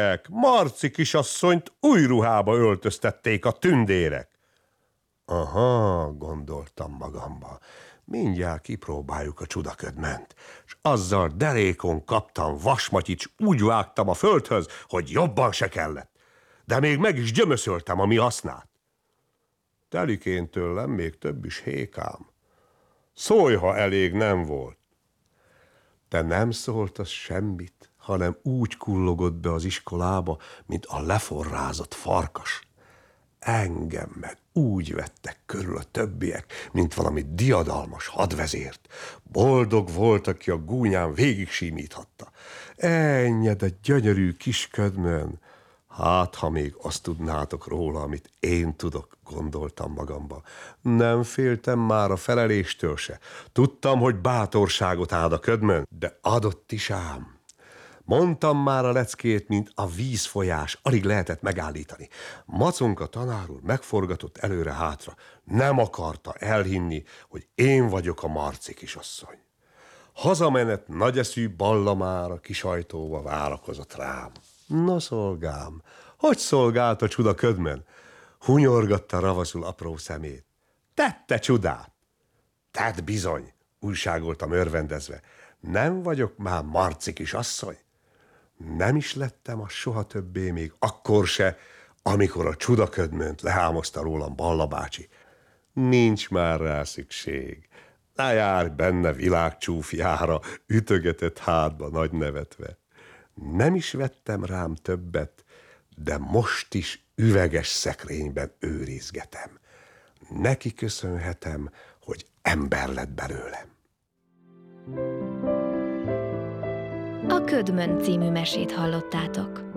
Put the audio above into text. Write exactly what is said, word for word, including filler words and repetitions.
Marci kisasszonyt új ruhába öltöztették a tündérek. Aha, gondoltam magamba, mindjárt kipróbáljuk a csudaködment, és azzal derékon kaptam vasmatyit, s úgy vágtam a földhöz, hogy jobban se kellett, de még meg is gyömöszöltem a mi hasznát. Telikén tőlem még több is hékám. Szólj, ha elég nem volt. Te nem szóltasz semmit, hanem úgy kullogott be az iskolába, mint a leforrázott farkas. Engem meg úgy vettek körül a többiek, mint valami diadalmas hadvezért. Boldog volt, aki a gúnyán végig simíthatta. Ennyed a gyönyörű kis ködmön. Hát, ha még azt tudnátok róla, amit én tudok, gondoltam magamba. Nem féltem már a feleléstől se. Tudtam, hogy bátorságot áld a ködmön, de adott is ám. Mondtam már a leckét, mint a vízfolyás, alig lehetett megállítani. Maconka tanár úr megforgatott előre-hátra. Nem akarta elhinni, hogy én vagyok a Marci kisasszony. Hazamenet nagyeszű ballamára kisajtóba várakozott rám. No szolgám, hogy szolgált a csuda ködmön? Hunyorgatta ravaszul apró szemét. Tette csodát? Tedd bizony, újságoltam örvendezve. Nem vagyok már Marci kisasszony? Nem is lettem a soha többé, még akkor se, amikor a csudaködmönt lehámozta rólam Balla bácsi. Nincs már rá szükség. Ne járj benne világcsúfjára, ütögetett hátba nagy nevetve. Nem is vettem rám többet, de most is üveges szekrényben őrizgetem. Neki köszönhetem, hogy ember lett belőlem. A Ködmön című mesét hallottátok.